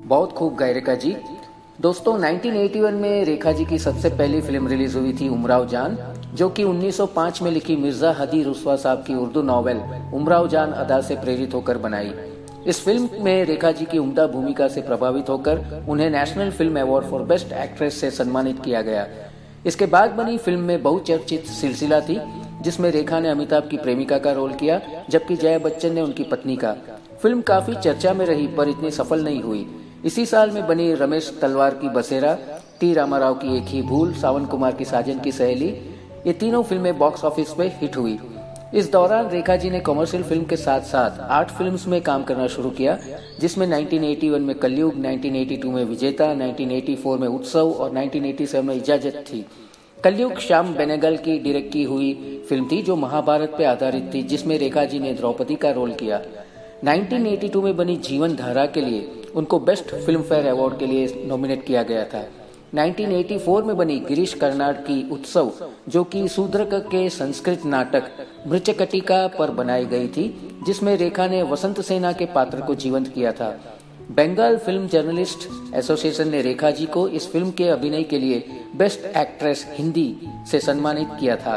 बहुत खूब गाय रेखा जी। दोस्तों 1981 में रेखा जी की सबसे पहली फिल्म रिलीज हुई थी उमराव जान, जो कि 1905 में लिखी मिर्जा हदी रुस्वा साहब की उर्दू नॉवेल उमराव जान अदा से प्रेरित होकर बनाई। इस फिल्म में रेखा जी की उम्दा भूमिका से प्रभावित होकर उन्हें national film award for best actress से सम्मानित किया गया। इसके बाद बनी फिल्म में बहुचर्चित सिलसिला थी, जिसमें रेखा ने अमिताभ की प्रेमिका का रोल किया, जबकि जया बच्चन ने उनकी पत्नी का। फिल्म काफी चर्चा में रही पर इतनी सफल नहीं हुई। इसी साल में बनी रमेश तलवार की बसेरा, टी रामाराव की एक ही भूल, सावन कुमार की साजन की सहेली, ये तीनों फिल्में बॉक्स ऑफिस पे हिट हुई। इस दौरान रेखा जी ने कमर्शियल फिल्म के साथ साथ 8 फिल्म्स में काम करना शुरू किया, जिसमें 1981 में कलयुग, 1982 में विजेता, 1984 में उत्सव और 1987 में इजाजत थी। कलयुग श्याम बेनेगल की डायरेक्ट की हुई फिल्म थी, जो महाभारत पे आधारित थी, जिसमें रेखा जी ने द्रौपदी का रोल किया। 1982 में बनी जीवन धारा के लिए उनको बेस्ट फिल्म फेयर अवार्ड के लिए नॉमिनेट किया गया था। 1984 में बनी गिरीश कर्नाड की उत्सव, जो कि शूद्रक के संस्कृत नाटक मृचकटिका पर बनाई गई थी, जिसमें रेखा ने वसंत सेना के पात्र को जीवंत किया था। बंगाल फिल्म जर्नलिस्ट एसोसिएशन ने रेखा जी को इस फिल्म के अभिनय के लिए बेस्ट एक्ट्रेस हिंदी से सम्मानित किया था।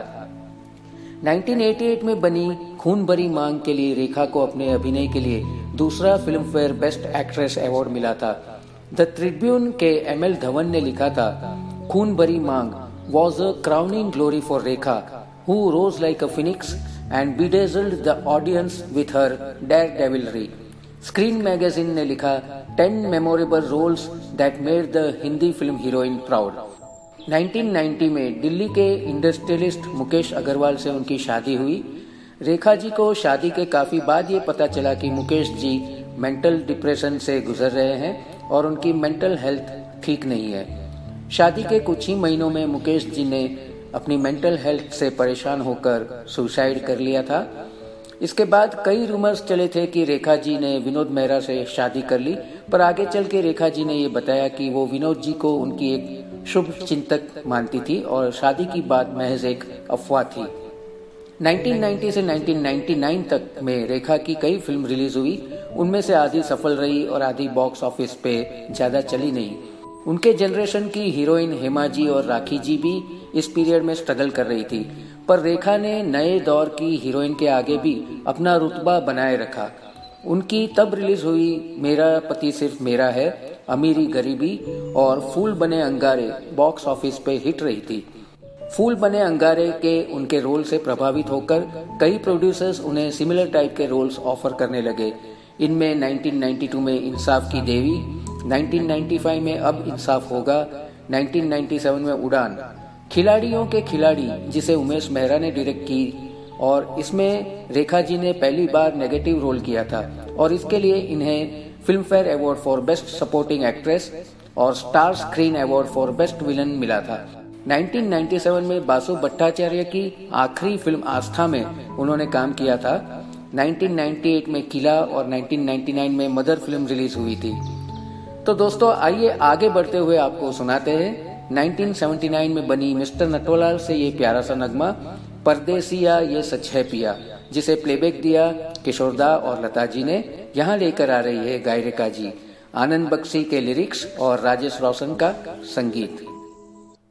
1988 में बनी खून भरी मांग के लिए रेखा को अपने अभिनय के लिए दूसरा film fair best actress award मिला था। द ट्रिब्यून के एमएल धवन ने लिखा था, खून भरी मांग was a crowning glory for Rekha, who rose like a Phoenix and bedazzled the audience with her daredevilry। Screen magazine ने लिखा, 10 memorable roles that made the Hindi film heroine proud. 1990 में दिल्ली के इंडस्ट्रियलिस्ट मुकेश अग्रवाल से उनकी शादी हुई। रेखा जी को शादी के काफी बाद ये पता चला कि मुकेश जी मेंटल डिप्रेशन से गुजर रहे हैं और उनकी मेंटल हेल्थ ठीक नहीं है। शादी के कुछ ही महीनों में मुकेश जी ने अपनी मेंटल हेल्थ से परेशान होकर सुसाइड कर लिया था। इसके बाद कई रूमर्स चले थे कि रेखा जी ने विनोद मेहरा से शादी कर ली, पर आगे चल के रेखा जी ने ये बताया कि वो विनोद जी को उनकी एक शुभ चिंतक मानती थी और शादी की बात महज एक अफवाह थी। 1990 से 1999 तक में रेखा की कई फिल्म रिलीज हुई। उनमें से आधी सफल रही और आधी बॉक्स ऑफिस पे ज्यादा चली नहीं। उनके जनरेशन की हीरोइन हेमा जी और राखी जी भी इस पीरियड में स्ट्रगल कर रही थी, पर रेखा ने नए दौर की हीरोइन के आगे भी अपना रुतबा बनाए रखा। उनकी तब रिलीज हुई मेरा पति सिर्फ मेरा है, अमीरी गरीबी और फूल बने अंगारे बॉक्स ऑफिस पे हिट रही थी। फूल बने अंगारे के उनके रोल से प्रभावित होकर कई प्रोड्यूसर्स उन्हें सिमिलर टाइप के रोल्स ऑफर करने लगे। इनमें 1992 में इंसाफ की देवी, 1995 में अब इंसाफ होगा, 1997 में उड़ान, खिलाड़ियों के खिलाड़ी जिसे उमेश मेहरा ने डायरेक्ट की, और इसमें रेखा जी ने पहली बार नेगेटिव रोल किया था और इसके लिए इन्हें film fair award for best supporting actress और star screen award for best villain मिला था। 1997 में बासु भट्टाचार्य की आखिरी फिल्म आस्था में उन्होंने काम किया था। 1998 में किला और 1999 में मदर फिल्म रिलीज हुई थी। तो दोस्तों आइए आगे बढ़ते हुए आपको सुनाते हैं 1979 में बनी मिस्टर नटवरलाल से ये प्यारा सा नगमा, परदेसिया ये सच है पिया, जिसे प्लेबैक दिया किशोरदा और लता जी ने। यहाँ लेकर आ रही है गाय रेखा जी, आनंद बख्शी के लिरिक्स और राजेश रोशन का संगीत।